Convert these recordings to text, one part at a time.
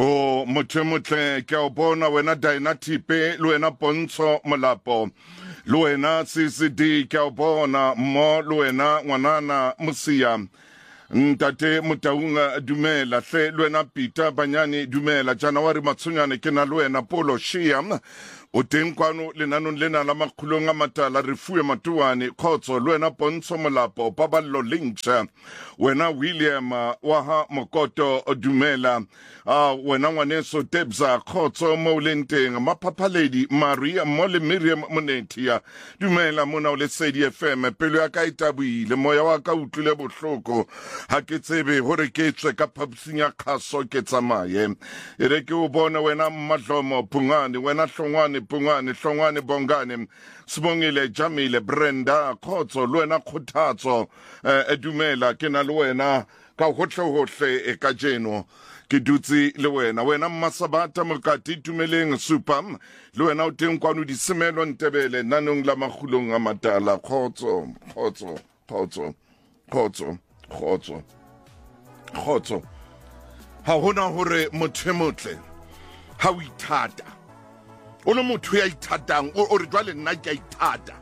O motle ke o bona wena Dynatipe le wena Pontsho Molapo le wena CCD ke o bona mo le wena ngwanana Mosia Ntate Motaunga dumela hle le wena Peter Banyane dumela January Matsunyane ke na le wena Polo Shia o teng kwano lenanong lena la makgulong a matala re fuwe matuane khotso le wena Pontsho Molapo Paballo Linksha wena William waha Mokoto dumela wena ngwaneso Tebza khotso mo lenteng maphaphaledi Maria Mole Miriam Monetia dumela mona o le Sedi FM pelo ya ka itabuile moya wa ka utlile bohloko ha ke tsebe hore ke tswe ka phapsinya khaso ke tsamaye ere ke o bona wena Madlomo Pungane wena Hlongwane Bongane Sibongile Jamile Brenda khotso le wena Khothatso dumela ke na le wena ka hohle e ka jeno ke dutse le wena Masabata Mokati tumeleng supam le wena o teng kwano di semelo Ntebele nanong la magulong a matala khotso ha hona hore mothemotle ha o ithata o le motho ya ithatang o re jwale nna ke ithata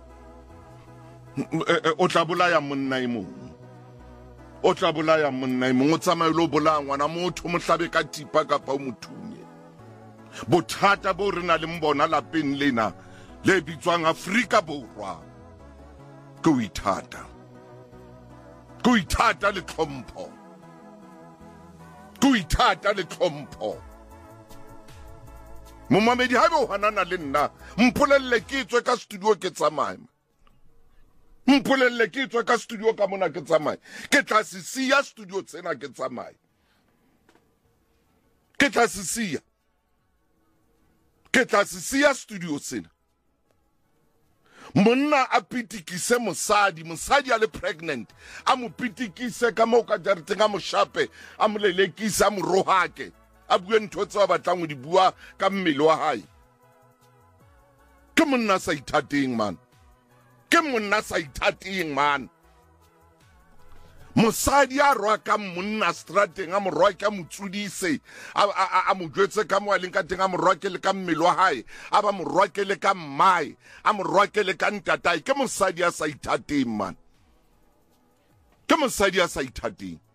o tla bolaya monna imong o tsamaye lo bolaya ngwana motho mo hlabe ka tipa kapa o mothunye bothata bo re na le mbona lapeng lena le bitswang Afrika Borwa go ithata le tlhompho Momamedi ha bo hanana le nna mpolelle ke tswe ka studio ke tsamaya ka mona ke tsamaya ke tla sisia studio tsena ke tsamaya ke tla sisia studio tsena monna a pitikise mosadi a le pregnant a mo pitikise ka mo ka jareteng a mo shape a mo lelekise a mo rohake a bue ntho tsa batlang di bua ka mmele wa hae ke monna sa ithateng man mosadi a roa ka monna strateng a mo roa ka motsudise a mo jwetse ka mo aleng ka teng a mo roa ke le ka mmele wa hae a ba mo roa ke le ka mmae a mo roa ke le ka ntatae ke mosadi a sa ithateng man ke mosadi a sa ithateng